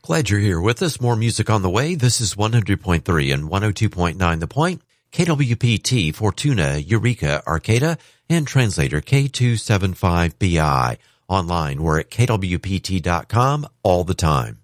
Glad you're here with us. More music on the way. This is 100.3 and 102.9 The Point, KWPT, Fortuna, Eureka, Arcata, and translator K275BI. Online, we're at kwpt.com all the time.